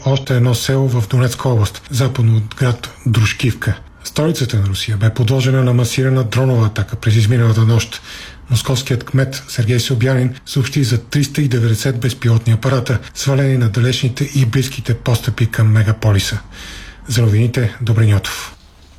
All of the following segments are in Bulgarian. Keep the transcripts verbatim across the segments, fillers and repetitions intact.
още едно село в Донецка област, западно от град Дружкивка. Столицата на Русия бе подложена на масирана дронова атака през изминалата нощ. Московският кмет Сергей Собянин съобщи за триста и деветдесет безпилотни апарата, свалени на далечните и близките постъпи към мегаполиса. За новините, Добрин Йотов.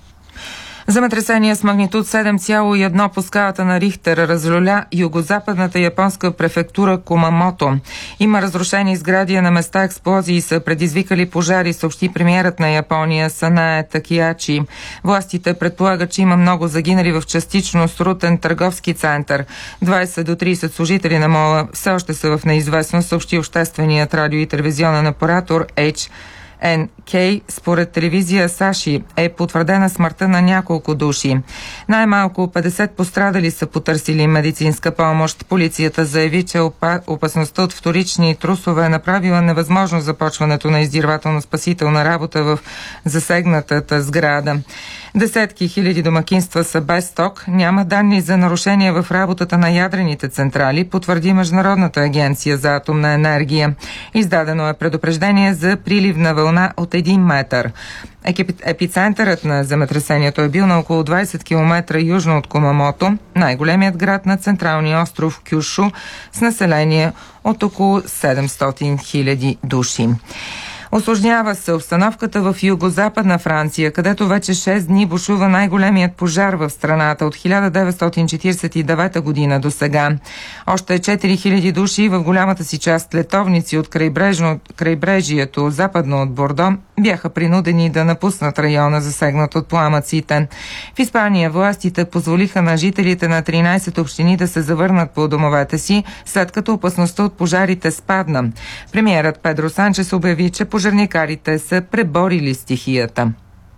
Земетресение с магнитуд седем цяло и едно по скалата на Рихтер разлюля югозападната японска префектура Кумамото. Има разрушени сгради, на места експлозии са предизвикали пожари, съобщи премиерът на Япония Санае Такиячи. Властите предполагат, че има много загинали в частично срутен търговски център. двайсет до трийсет служители на мола все още са в неизвестност, съобщи общественият радио и телевизионен оператор H. Ен Кей. Според телевизия Саши е потвърдена смъртта на няколко души. Най-малко петдесет пострадали са потърсили медицинска помощ. Полицията заяви, че опасността от вторични трусове е направила невъзможно започването на издирвателно-спасителна работа в засегнатата сграда. Десетки хиляди домакинства са без ток. Няма данни за нарушения в работата на ядрените централи, потвърди Международната агенция за атомна енергия. Издадено е предупреждение за приливна вълна от един метър. Епицентърът на земетресението е бил на около двайсет километра южно от Кумамото, най-големият град на централния остров Кюшу, с население от около седемстотин хиляди души. Осложнява се обстановката в югозападна Франция, където вече шест дни бушува най-големият пожар в страната от хиляда деветстотин четирийсет и девета година до сега. Още четири хиляди души, в голямата си част летовници от крайбрежието западно от Бордо, бяха принудени да напуснат района, засегнат от пламъците. В Испания властите позволиха на жителите на тринайсет общини да се завърнат по домовете си, след като опасността от пожарите спадна. Премиерът Педро Санчес обяви, че пожарникарите са преборили стихията.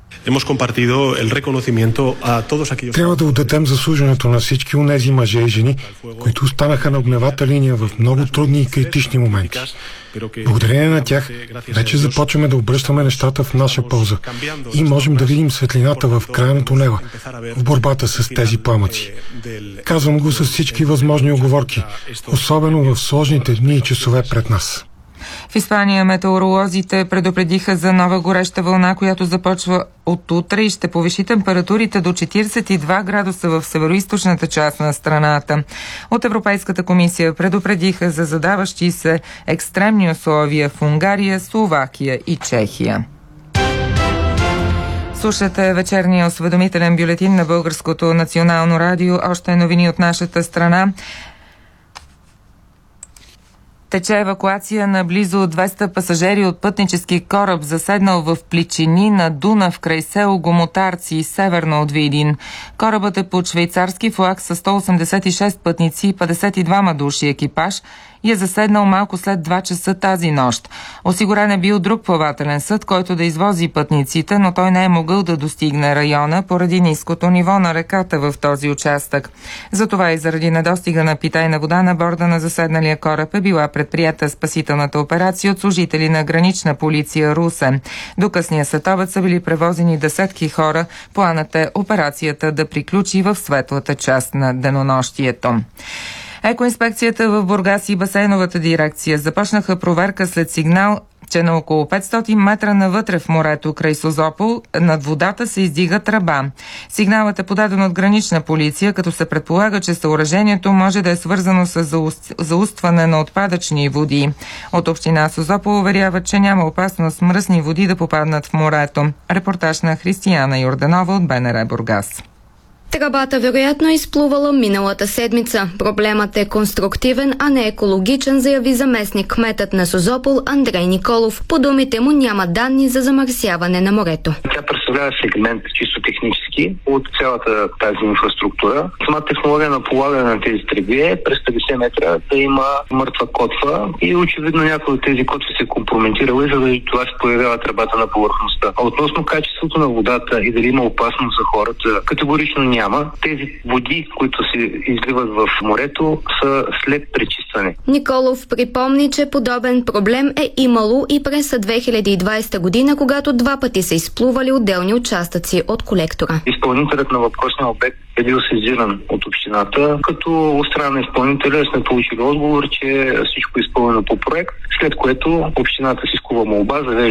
Трябва да отдадем заслуженото на всички онези мъже и жени, които останаха на огневата линия в много трудни и критични моменти. Благодарение на тях вече започваме да обръщаме нещата в наша полза и можем да видим светлината в края на тунела в борбата с тези пламъци. Казвам го с всички възможни уговорки, особено в сложните дни и часове пред нас. В Испания метеоролозите предупредиха за нова гореща вълна, която започва от утре и ще повиши температурите до четирийсет и два градуса в североизточната част на страната. От Европейската комисия предупредиха за задаващи се екстремни условия в Унгария, Словакия и Чехия. Слушате вечерния осведомителен бюлетин на Българското национално радио. Още новини от нашата страна. Тече евакуация на близо двеста пасажери от пътнически кораб, заседнал в пличини на Дунав край село Гомотарци, северно от Видин. Корабът е под швейцарски флаг с сто осемдесет и шест пътници и петдесет и двама души екипаж и е заседнал малко след два часа тази нощ. Осигурен е бил друг плавателен съд, който да извози пътниците, но той не е могъл да достигне района поради ниското ниво на реката в този участък. Затова и заради недостига на питейна вода на борда на заседналия кораб е била предприята спасителната операция от служители на гранична полиция Русе. До късния следобед са били превозени десетки хора. Планът е операцията да приключи в светлата част на денонощието. Екоинспекцията в Бургас и басейновата дирекция започнаха проверка след сигнал, че на около петстотин метра навътре в морето край Созопол над водата се издига тръба. Сигналът е подаден от гранична полиция, като се предполага, че съоръжението може да е свързано с заустване на отпадъчни води. От община Созопол уверяват, че няма опасност мръсни води да попаднат в морето. Репортаж на Християна Йорданова от БНР Бургас. Тръбата вероятно е изплувала миналата седмица. Проблемът е конструктивен, а не екологичен, заяви заместник кметът на Созопол Андрей Николов. По думите му няма данни за замърсяване на морето. Тя представлява сегмент чисто технически от цялата тази инфраструктура. Самата технология на полагане на тези тръби е през петдесет метра да има мъртва котва и очевидно някой от тези котви се компрометирал и заради това се появява тръбата на повърхността. А относно качеството на водата и дали има опасност за хората, категорично няма. Тези води, които се изливат в морето, са след пречистване. Николов припомни, че подобен проблем е имало и през две хиляди и двайсета година, когато два пъти са изплували отделни участъци от колектора. Изпълнителят на въпросния обект е бил сезиран от общината, като от страна на изпълнителя сме получили отговор, че всичко е изпълнено по проект, след което общината си изкува молба за